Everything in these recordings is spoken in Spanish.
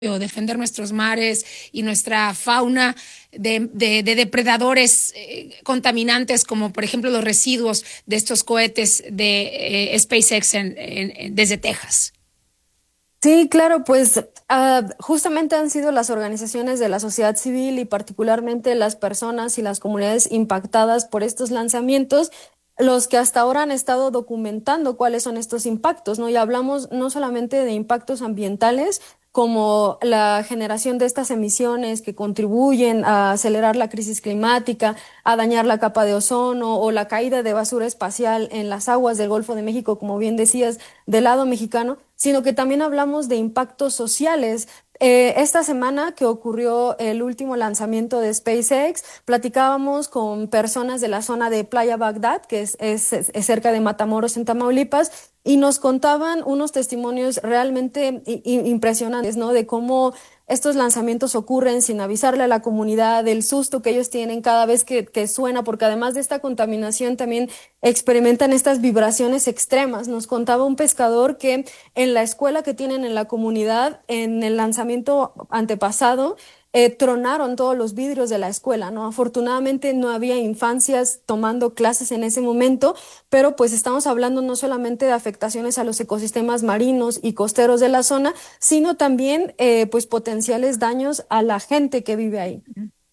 o defender nuestros mares y nuestra fauna de depredadores contaminantes, como por ejemplo los residuos de estos cohetes de SpaceX desde Texas. Sí, claro, pues justamente han sido las organizaciones de la sociedad civil y particularmente las personas y las comunidades impactadas por estos lanzamientos los que hasta ahora han estado documentando cuáles son estos impactos, ¿no? Y hablamos no solamente de impactos ambientales, como la generación de estas emisiones que contribuyen a acelerar la crisis climática, a dañar la capa de ozono o la caída de basura espacial en las aguas del Golfo de México, como bien decías, del lado mexicano, sino que también hablamos de impactos sociales. Esta semana que ocurrió el último lanzamiento de SpaceX, platicábamos con personas de la zona de Playa Bagdad, que es cerca de Matamoros, en Tamaulipas, y nos contaban unos testimonios realmente impresionantes, ¿no? De cómo estos lanzamientos ocurren sin avisarle a la comunidad, del susto que ellos tienen cada vez que suena, porque además de esta contaminación también experimentan estas vibraciones extremas. Nos contaba un pescador que en la escuela que tienen en la comunidad, en el lanzamiento antepasado, tronaron todos los vidrios de la escuela, ¿no? Afortunadamente no había infancias tomando clases en ese momento, pero pues estamos hablando no solamente de afectaciones a los ecosistemas marinos y costeros de la zona, sino también pues potenciales daños a la gente que vive ahí.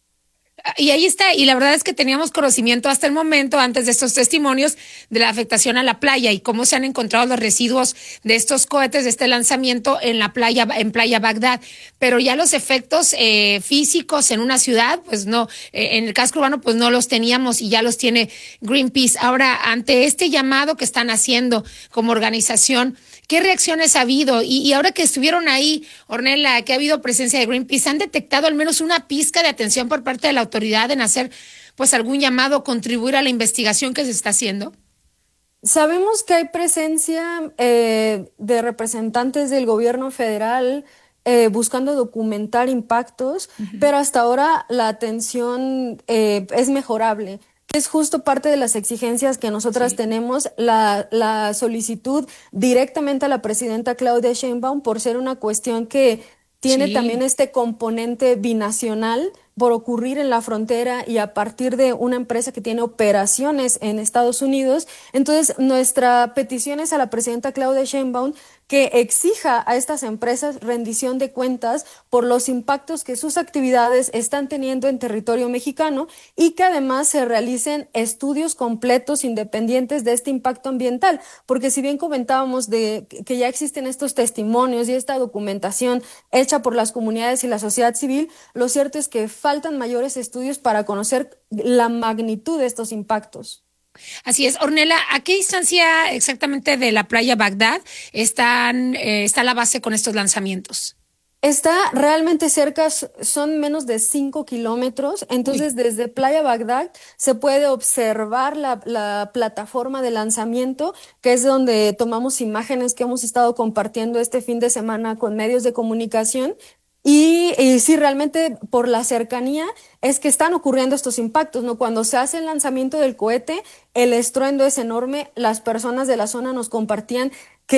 Y ahí está, y la verdad es que teníamos conocimiento hasta el momento, antes de estos testimonios, de la afectación a la playa y cómo se han encontrado los residuos de estos cohetes, de este lanzamiento en la playa, en Playa Bagdad. Pero ya los efectos físicos en una ciudad, pues no, en el casco urbano, pues no los teníamos y ya los tiene Greenpeace. Ahora, ante este llamado que están haciendo como organización, ¿qué reacciones ha habido? Y ahora que estuvieron ahí, Ornella, que ha habido presencia de Greenpeace, ¿han detectado al menos una pizca de atención por parte de la autoridad en hacer pues algún llamado, contribuir a la investigación que se está haciendo? Sabemos que hay presencia de representantes del gobierno federal buscando documentar impactos, pero hasta ahora la atención es mejorable. Es justo parte de las exigencias que nosotras Sí. tenemos, la solicitud directamente a la presidenta Claudia Sheinbaum por ser una cuestión que tiene también Sí. este componente binacional por ocurrir en la frontera y a partir de una empresa que tiene operaciones en Estados Unidos. Entonces, nuestra petición es a la presidenta Claudia Sheinbaum que exija a estas empresas rendición de cuentas por los impactos que sus actividades están teniendo en territorio mexicano y que además se realicen estudios completos independientes de este impacto ambiental, porque si bien comentábamos de que ya existen estos testimonios y esta documentación hecha por las comunidades y la sociedad civil, lo cierto es que faltan mayores estudios para conocer la magnitud de estos impactos. Así es. Ornella, ¿a qué distancia exactamente de la playa Bagdad está la base con estos lanzamientos? Está realmente cerca, son menos de 5 kilómetros, Uy. entonces desde Playa Bagdad se puede observar la plataforma de lanzamiento, que es donde tomamos imágenes que hemos estado compartiendo este fin de semana con medios de comunicación. Y sí, realmente por la cercanía es que están ocurriendo estos impactos, ¿no? Cuando se hace el lanzamiento del cohete, el estruendo es enorme. Las personas de la zona nos compartían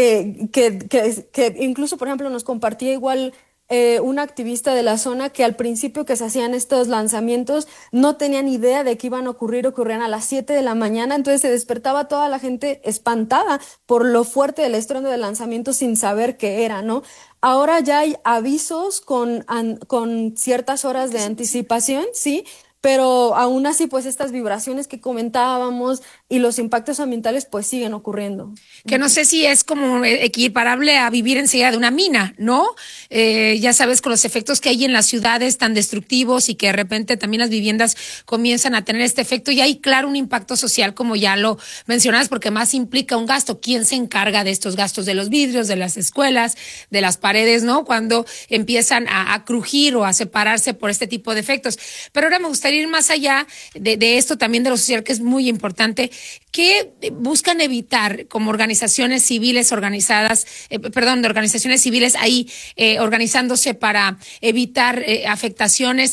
que incluso, por ejemplo, nos compartía igual una activista de la zona que al principio que se hacían estos lanzamientos no tenían idea de que iban a ocurrir, ocurrían a las 7 de la mañana, entonces se despertaba toda la gente espantada por lo fuerte del estruendo del lanzamiento sin saber qué era, ¿no? Ahora ya hay avisos con ciertas horas de anticipación, ¿sí? Pero aún así, pues estas vibraciones que comentábamos y los impactos ambientales, pues siguen ocurriendo. Que no sé si es como equiparable a vivir enseguida de una mina, ¿no? Ya sabes, con los efectos que hay en las ciudades tan destructivos y que de repente también las viviendas comienzan a tener este efecto y hay, claro, un impacto social, como ya lo mencionabas, porque más implica un gasto. ¿Quién se encarga de estos gastos de los vidrios, de las escuelas, de las paredes, ¿no? Cuando empiezan a crujir o a separarse por este tipo de efectos. Pero ahora me gustaría ir más allá de esto también de lo social, que es muy importante. ¿Qué buscan evitar como organizaciones civiles organizadas, de organizaciones civiles ahí organizándose para evitar afectaciones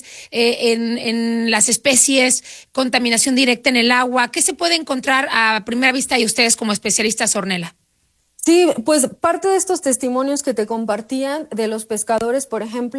en las especies, contaminación directa en el agua? ¿Qué se puede encontrar a primera vista y ustedes como especialistas, Ornella? Sí, pues parte de estos testimonios que te compartían de los pescadores, por ejemplo,